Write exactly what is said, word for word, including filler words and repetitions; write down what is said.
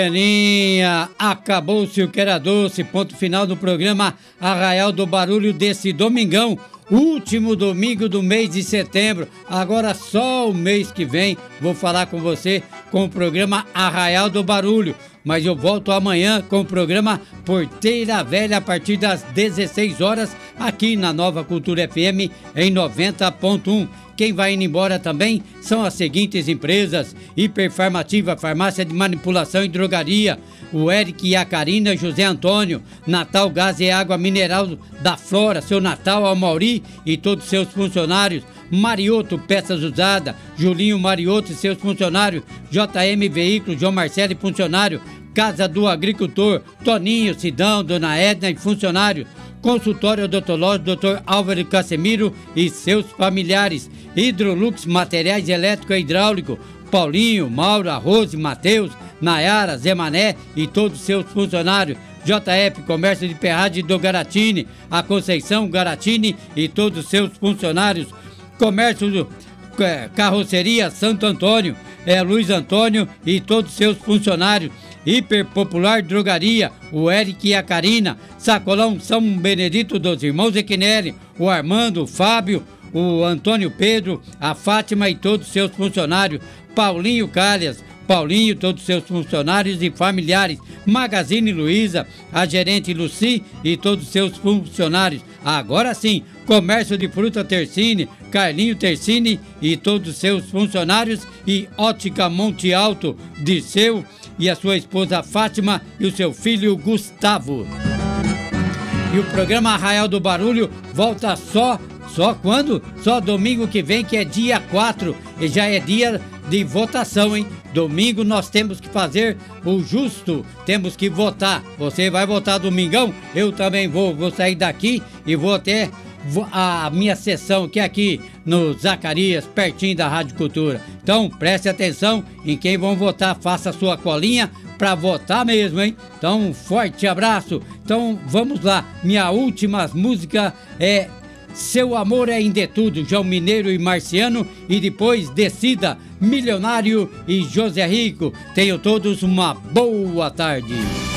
Belinha, acabou-se o que era doce, ponto final do programa Arraial do Barulho desse domingão, último domingo do mês de setembro. Agora só o mês que vem vou falar com você com o programa Arraial do Barulho, mas eu volto amanhã com o programa Porteira Velha a partir das dezesseis horas aqui na Nova Cultura F M em noventa ponto um. Quem vai indo embora também são as seguintes empresas: Hiperfarmativa, farmácia de manipulação e drogaria, o Eric e a Karina, José Antônio, Natal Gás e Água Mineral da Flora, seu Natal ao Mauri e todos seus funcionários, Marioto Peças Usadas, Julinho Marioto e seus funcionários, J M Veículos, João Marcelo e funcionário, Casa do Agricultor, Toninho, Sidão, Dona Edna e funcionários, Consultório Odontológico, doutor Álvaro Casemiro e seus familiares, Hidrolux Materiais Elétrico e Hidráulico, Paulinho, Maura, Rose, Matheus, Nayara, Zé Mané e todos seus funcionários, J F Comércio de Ferragem do Garatini, a Conceição Garatini e todos seus funcionários, Comércio do é, Carroceria Santo Antônio, é, Luiz Antônio e todos seus funcionários, Hiperpopular Drogaria, o Eric e a Karina, Sacolão São Benedito dos Irmãos Equinelli, o Armando, o Fábio, o Antônio Pedro, a Fátima e todos seus funcionários, Paulinho Calhas, Paulinho, todos seus funcionários e familiares, Magazine Luiza, a gerente Luci e todos seus funcionários. Agora sim, Comércio de Fruta Tercine, Carlinho Tercine e todos seus funcionários e Ótica Monte Alto, Dirceu e a sua esposa Fátima e o seu filho Gustavo. E o programa Arraial do Barulho volta só, só quando? Só domingo que vem, que é dia quatro, e já é dia de votação, hein? Domingo nós temos que fazer o justo, temos que votar. Você vai votar domingão? Eu também vou, vou sair daqui e vou até a minha sessão, que é aqui no Zacarias, pertinho da Rádio Cultura. Então preste atenção em quem vão votar, faça a sua colinha para votar mesmo, hein? Então um forte abraço. Então vamos lá, minha última música é Seu Amor é Indetudo, João Mineiro e Marciano, e depois Decida, Milionário e José Rico. Tenham todos uma boa tarde.